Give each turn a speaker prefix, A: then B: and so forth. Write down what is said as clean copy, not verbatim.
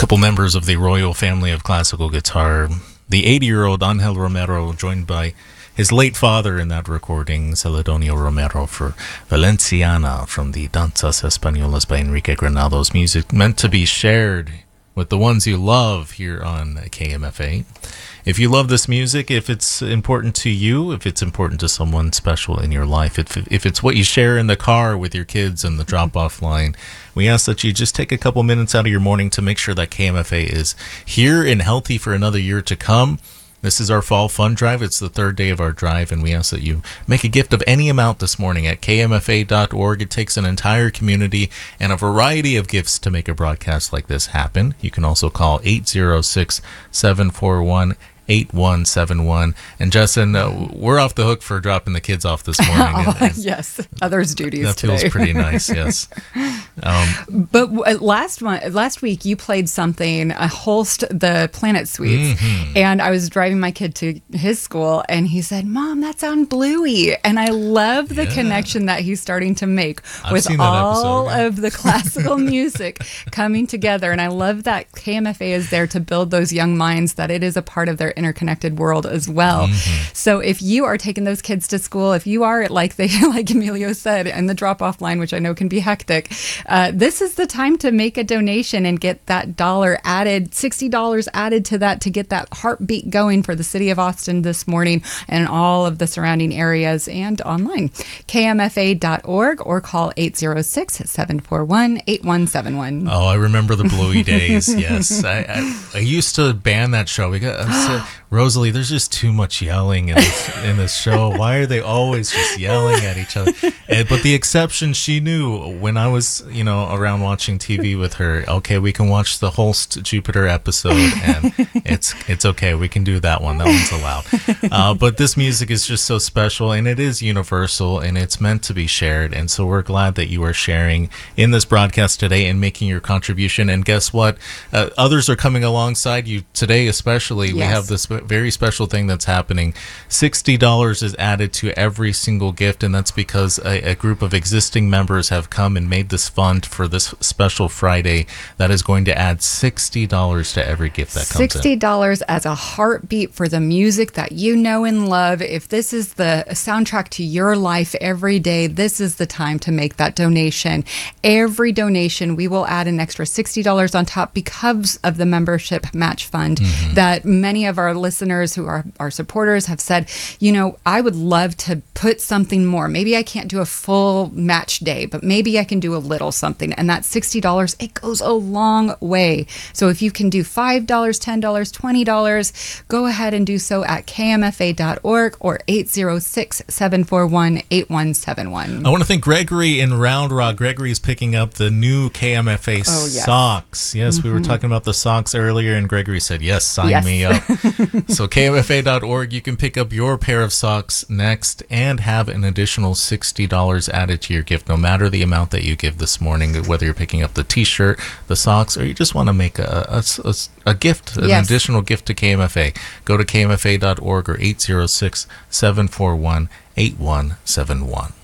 A: couple members of the royal family of classical guitar. The 80-year-old Angel Romero, joined by his late father in that recording, Celedonio Romero, for Valenciana from the Danzas Españolas by Enrique Granados. Music meant to be shared with the ones you love here on KMFA. If you love this music, if it's important to you, if it's important to someone special in your life, if it's what you share in the car with your kids and the drop-off line, we ask that you just take a couple minutes out of your morning to make sure that KMFA is here and healthy for another year to come. This is our fall fund drive. It's the third day of our drive, and we ask that you make a gift of any amount this morning at kmfa.org. It takes an entire community and a variety of gifts to make a broadcast like this happen. You can also call 806-741-8171. And Justin, we're off the hook for dropping the kids off this morning.
B: Yes, others' duties
A: that
B: today.
A: Feels pretty nice, yes.
B: But last week you played something, Holst, the Planet Suites, and I was driving my kid to his school, and he said, "Mom, that's on Bluey," and I love the connection that he's starting to make with all of the classical music coming together, and I love that KMFA is there to build those young minds, that it is a part of their interconnected world as well. So if you are taking those kids to school, if you are like Emilio said, and the drop-off line, which I know can be hectic, this is the time to make a donation and get that dollar added, $60 added to that, to get that heartbeat going for the city of Austin this morning and all of the surrounding areas and online. KMFA.org or call 806-741-8171.
A: Oh, I remember the Bluey days. Yes, I used to ban that show because Rosalie, there's just too much yelling in this show. Why are they always just yelling at each other? But the exception, she knew when I was, around watching TV with her. Okay, we can watch the Holst Jupiter episode, and it's okay. We can do that one. That one's allowed. But this music is just so special, and it is universal, and it's meant to be shared. And so we're glad that you are sharing in this broadcast today and making your contribution. And guess what? Others are coming alongside you today, especially. Yes. We have this very special thing that's happening. $60 is added to every single gift, and that's because a group of existing members have come and made this fund for this special Friday that is going to add $60 to every gift that comes in.
B: $60 as a heartbeat for the music that you know and love. If this is the soundtrack to your life every day, this is the time to make that donation. Every donation, we will add an extra $60 on top because of the membership match fund that many of our listeners who are our supporters have said, I would love to put something more. Maybe I can't do a full match day, but maybe I can do a little something. And that $60, it goes a long way. So if you can do $5, $10, $20, go ahead and do so at kmfa.org or 806-741-8171.
A: I want to thank Gregory in Round Rock. Gregory is picking up the new KMFA socks. Yes, we were talking about the socks earlier, and Gregory said, yes, sign me up. So kmfa.org, you can pick up your pair of socks next and have an additional $60 added to your gift, no matter the amount that you give this morning, whether you're picking up the t-shirt, the socks, or you just want to make a gift, an additional gift to KMFA. Go to kmfa.org or 806-741-8171.